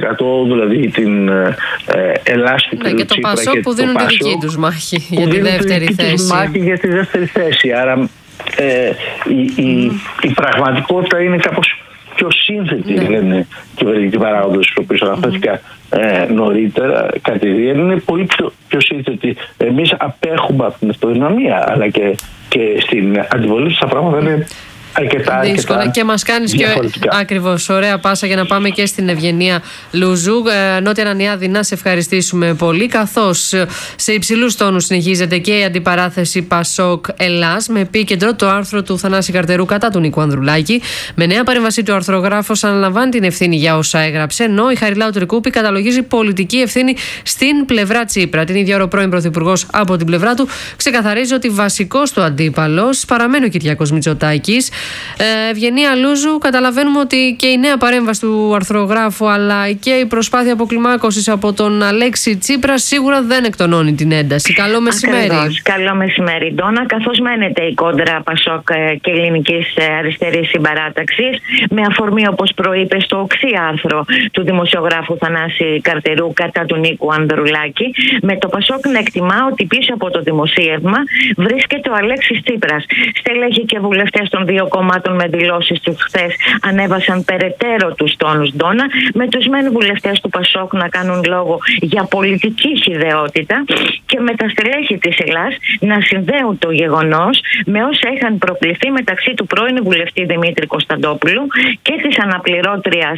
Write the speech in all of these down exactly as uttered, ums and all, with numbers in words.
εκατό, δηλαδή την ε, Ελλάς ναι, και το Πασόκ που δίνουν τη δική τους μάχη για τη δεύτερη θέση. Μάχη για τη δεύτερη θέση. Άρα ε, η, mm. η, η πραγματικότητα είναι κάπως πιο σύνθετη, ναι. λένε κυβερνητικοί παράγοντες, που οποίους αναφέρθηκα ε, νωρίτερα. Κατηδίαν είναι πολύ πιο, πιο σύνθετη. Εμείς απέχουμε από την αυτοδυναμία, αλλά και, και στην αντιβολή τα πράγματα είναι αρκετά, δύσκολα. Αρκετά και μας κάνεις και ακριβώς ωραία πάσα για να πάμε και στην Ευγενία Λούζου. ε, Νότια Νανιάδη, να σε ευχαριστήσουμε πολύ, καθώς σε υψηλούς τόνους συνεχίζεται και η αντιπαράθεση Πασόκ Ελλάς, με επίκεντρο το άρθρο του Θανάση Καρτερού κατά του Νίκου Ανδρουλάκη. Με νέα παρέμβαση του αρθρογράφος αναλαμβάνει την ευθύνη για όσα έγραψε, ενώ η Χαριλάου Τρικούπη καταλογίζει πολιτική ευθύνη στην πλευρά Τσίπρα. Την ίδια ώρα ο πρώην Πρωθυπουργός από την πλευρά του ξεκαθαρίζει ότι βασικός του αντίπαλος παραμένει ο Κυριάκος Μητσοτάκης. Ε, Ευγενία Λούζου, καταλαβαίνουμε ότι και η νέα παρέμβαση του αρθρογράφου, αλλά και η προσπάθεια αποκλιμάκωσης από τον Αλέξη Τσίπρα σίγουρα δεν εκτονώνει την ένταση. Καλό μεσημέρι. Ακριβώς. Καλό μεσημέρι, Ντόνα. Καθώς μένεται η κόντρα Πασόκ και Ελληνικής Αριστερής Συμπαράταξης, με αφορμή, όπως προείπε, στο οξύ άρθρο του δημοσιογράφου Θανάση Καρτερού κατά του Νίκου Ανδρουλάκη, με το Πασόκ να εκτιμά ότι πίσω από το δημοσίευμα βρίσκεται ο Αλέξης Τσίπρας. Στέλεχοι και βουλευτές των δύο κομμάτων με δηλώσεις τους χθες ανέβασαν περαιτέρω τους τόνους, Ντόνα, με τους μεν βουλευτές του Πασόκ να κάνουν λόγο για πολιτική χυδαιότητα και με τα στελέχη της Ελλάς να συνδέουν το γεγονός με όσα είχαν προκληθεί μεταξύ του πρώην βουλευτή Δημήτρη Κωνσταντόπουλου και της αναπληρώτριας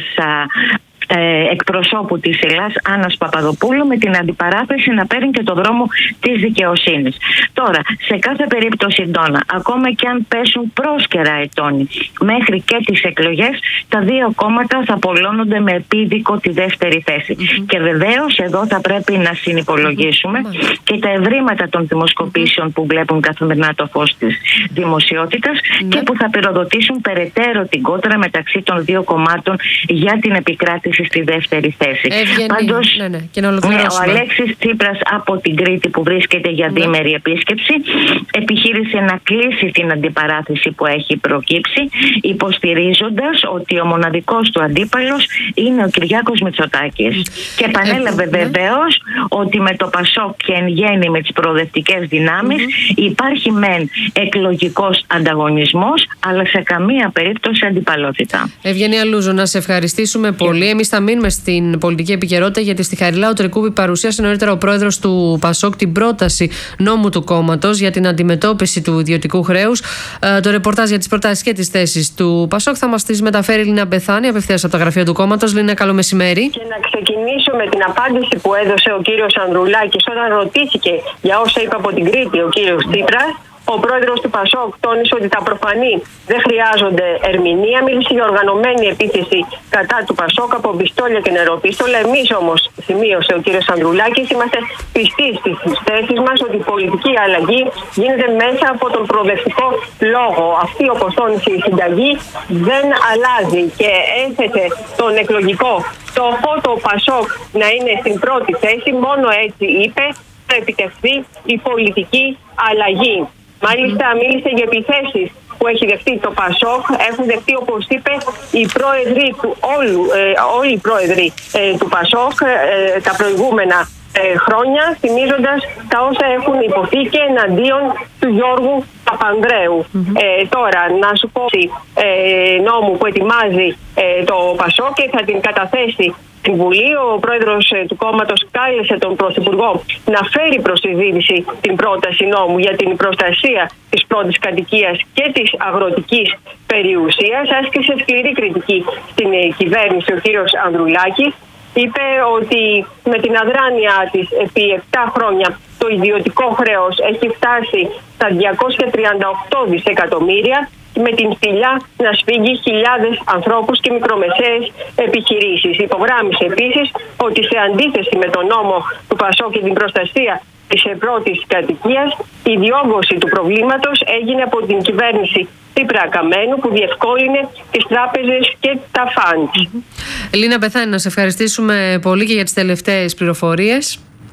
Ε, εκπροσώπου της Ελλάς Άννας Παπαδοπούλου, με την αντιπαράθεση να παίρνει και το δρόμο της δικαιοσύνης. Τώρα, σε κάθε περίπτωση, Ντόνα, ακόμα και αν πέσουν πρόσκαιρα οι τόνοι μέχρι και τις εκλογές, τα δύο κόμματα θα απολώνονται με επίδικο τη δεύτερη θέση. Mm-hmm. Και βεβαίως εδώ θα πρέπει να συνυπολογίσουμε mm-hmm. και τα ευρήματα των δημοσκοπήσεων mm-hmm. που βλέπουν καθημερινά το φως της δημοσιότητας mm-hmm. και που θα πυροδοτήσουν περαιτέρω την κόντρα μεταξύ των δύο κομμάτων για την επικράτηση στη δεύτερη θέση. Πάντως, ναι, ναι, και να ναι, ο Αλέξης Τσίπρας από την Κρήτη, που βρίσκεται για διήμερη ναι. επίσκεψη, επιχείρησε να κλείσει την αντιπαράθεση που έχει προκύψει, υποστηρίζοντας ότι ο μοναδικός του αντίπαλος είναι ο Κυριάκος Μητσοτάκης. Mm. Και επανέλαβε ε, βεβαίως ναι. ότι με το Πασόκ και εν γέννη με τις προοδευτικές δυνάμεις mm-hmm. υπάρχει μεν εκλογικός ανταγωνισμός, αλλά σε καμία περίπτωση αντιπαλότητα. Ευγενία Λούζου, να σε ευχαριστήσουμε πολύ. Εμείς θα μείνουμε στην πολιτική επικαιρότητα, γιατί στη Χαριλάου Τρικούπη παρουσίασε νωρίτερα ο πρόεδρος του Πασόκ την πρόταση νόμου του κόμματος για την αντιμετώπιση του ιδιωτικού χρέους. Ε, το ρεπορτάζ για τις προτάσεις και τις θέσεις του Πασόκ θα μας τις μεταφέρει η Λίνα Μπεθάνη, απευθείας από τα γραφεία του κόμματος. Λίνα, καλό μεσημέρι. Και να ξεκινήσω με την απάντηση που έδωσε ο κύριος Ανδρουλάκης όταν ρωτήθηκε για όσα είπε από την Κρήτη ο κύριος Τσίπρας. Ο πρόεδρος του Πασόκ τόνισε ότι τα προφανή δεν χρειάζονται ερμηνεία. Μίλησε για οργανωμένη επίθεση κατά του Πασόκ από πιστόλια και νεροπίστολα. Εμείς όμως, σημείωσε ο κύριος Ανδρουλάκης, είμαστε πιστοί στις θέσεις μας ότι η πολιτική αλλαγή γίνεται μέσα από τον προοδευτικό λόγο. Αυτή, όπως τόνισε η συνταγή, δεν αλλάζει και έθεσε τον εκλογικό στόχο το Πασόκ να είναι στην πρώτη θέση. Μόνο έτσι, είπε, θα επιτευχθεί η πολιτική αλλαγή. Μάλιστα, μίλησε για επιθέσεις που έχει δεχτεί το Πασόκ. Έχουν δεχτεί, όπως είπε, οι πρόεδροι του όλου, ε, όλοι οι πρόεδροι ε, του Πασόκ ε, τα προηγούμενα ε, χρόνια, θυμίζοντας τα όσα έχουν υποθεί και εναντίον του Γιώργου Παπανδρέου. Mm-hmm. Ε, τώρα, να σου πω ε, νόμου που ετοιμάζει ε, το Πασόκ και θα την καταθέσει στην Βουλή. Ο πρόεδρος του κόμματος κάλεσε τον Πρωθυπουργό να φέρει προς συζήτηση την πρόταση νόμου για την προστασία της πρώτης κατοικίας και της αγροτικής περιουσίας. Άσκησε σκληρή κριτική στην κυβέρνηση ο κύριος Ανδρουλάκης. Είπε ότι με την αδράνεια της επί επτά χρόνια το ιδιωτικό χρέος έχει φτάσει στα διακόσια τριάντα οκτώ δισεκατομμύρια, με την σπηλιά να σφίγγει χιλιάδες ανθρώπους και μικρομεσαίες επιχειρήσεις. Υπογράμμισε επίσης ότι σε αντίθεση με τον νόμο του Πασόκ και την προστασία της πρώτης κατοικίας, η διόγκωση του προβλήματος έγινε από την κυβέρνηση Τσίπρα Καμένου, που διευκόλυνε τις τράπεζες και τα φαντ. Mm-hmm. Λίνα Μπεθάνη, να σε ευχαριστήσουμε πολύ και για τις τελευταίες πληροφορίες.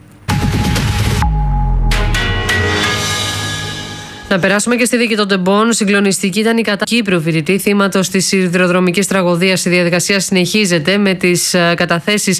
Να περάσουμε και στη δίκη των Τεμπών. Συγκλονιστική ήταν η κατάσταση Κύπριου φοιτητή, θύματος της σιδηροδρομικής τραγωδίας. Η διαδικασία συνεχίζεται με τις καταθέσεις